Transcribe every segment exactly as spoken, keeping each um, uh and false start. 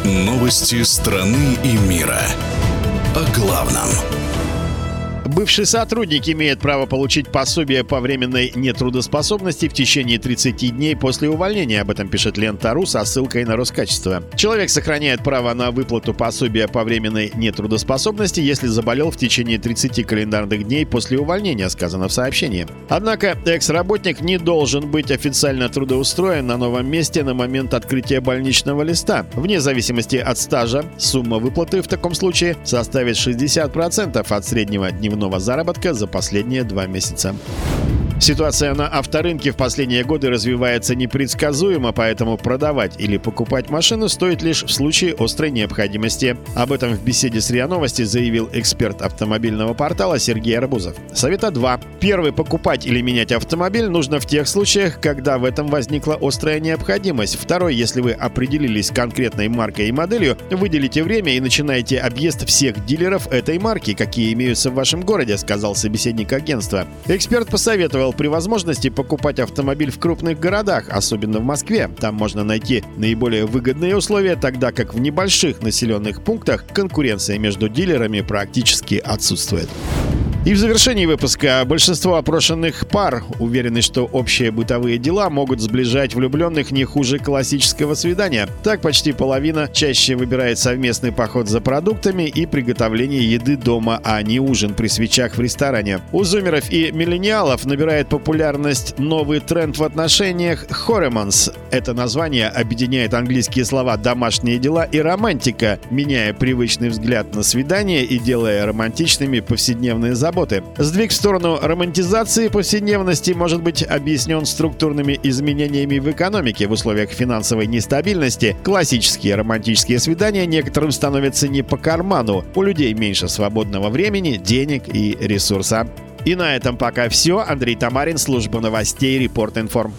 Новости страны и мира. О главном. Бывший сотрудник имеет право получить пособие по временной нетрудоспособности в течение тридцати дней после увольнения. Об этом пишет Лента.ру со ссылкой на Роскачество. Человек сохраняет право на выплату пособия по временной нетрудоспособности, если заболел в течение тридцати календарных дней после увольнения, сказано в сообщении. Однако экс-работник не должен быть официально трудоустроен на новом месте на момент открытия больничного листа. Вне зависимости от стажа, сумма выплаты в таком случае составит шестьдесят процентов от среднего дневного заработка за последние два месяца. Ситуация на авторынке в последние годы развивается непредсказуемо, поэтому продавать или покупать машину стоит лишь в случае острой необходимости. Об этом в беседе с РИА Новости заявил эксперт автомобильного портала Сергей Арбузов. Совета два. Первый. Покупать или менять автомобиль нужно в тех случаях, когда в этом возникла острая необходимость. Второй. Если вы определились с конкретной маркой и моделью, выделите время и начинайте объезд всех дилеров этой марки, какие имеются в вашем городе, сказал собеседник агентства. Эксперт посоветовал при возможности покупать автомобиль в крупных городах, особенно в Москве. Там можно найти наиболее выгодные условия, тогда как в небольших населенных пунктах конкуренция между дилерами практически отсутствует. И в завершении выпуска большинство опрошенных пар уверены, что общие бытовые дела могут сближать влюбленных не хуже классического свидания. Так, почти половина чаще выбирает совместный поход за продуктами и приготовление еды дома, а не ужин при свечах в ресторане. У зумеров и миллениалов набирает популярность новый тренд в отношениях – хореманс. Это название объединяет английские слова «домашние дела» и «романтика», меняя привычный взгляд на свидание и делая романтичными повседневные заботы. Сдвиг в сторону романтизации повседневности может быть объяснен структурными изменениями в экономике. В условиях финансовой нестабильности классические романтические свидания некоторым становятся не по карману. У людей меньше свободного времени, денег и ресурса. И на этом пока все. Андрей Тамарин, служба новостей Репорт.Информ.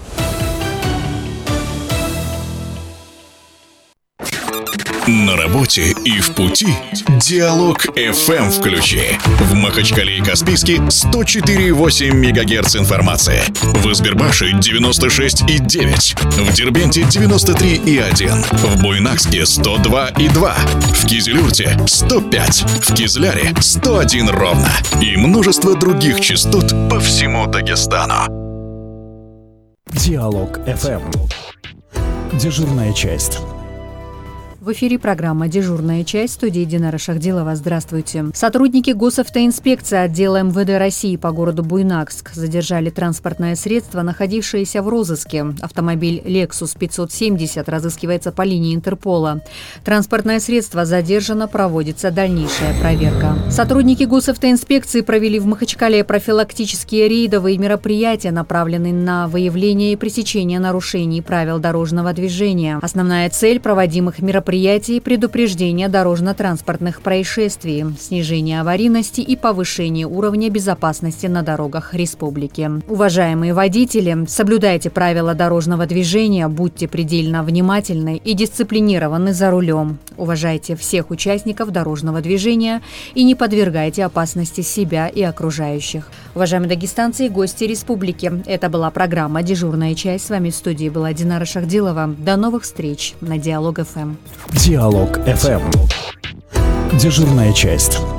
На работе и в пути Диалог эф эм включи. В Махачкале и Каспийске сто четыре и восемь мегагерц информации. В Избербаше девяносто шесть и девять. В Дербенте девяносто три и один. В Буйнакске сто два и два. В Кизилюрте сто пять. В Кизляре сто один ровно. И множество других частот по всему Дагестану. Диалог эф эм. Дежурная часть. В эфире программа «Дежурная часть», в студии Динара Шахдилова. Здравствуйте. Сотрудники госавтоинспекции отдела эм вэ дэ России по городу Буйнакск задержали транспортное средство, находившееся в розыске. Автомобиль Lexus пятьсот семьдесят разыскивается по линии Интерпола. Транспортное средство задержано, проводится дальнейшая проверка. Сотрудники госавтоинспекции провели в Махачкале профилактические рейдовые мероприятия, направленные на выявление и пресечение нарушений правил дорожного движения. Основная цель проводимых мероприятий мероприятий предупреждения дорожно-транспортных происшествий, снижения аварийности и повышения уровня безопасности на дорогах республики. Уважаемые водители, соблюдайте правила дорожного движения, будьте предельно внимательны и дисциплинированы за рулем. Уважайте всех участников дорожного движения и не подвергайте опасности себя и окружающих. Уважаемые дагестанцы и гости республики, это была программа «Дежурная часть». С вами в студии была Динара Шахдилова. До новых встреч на Диалог эф эм. Диалог эф эм. Дежурная часть.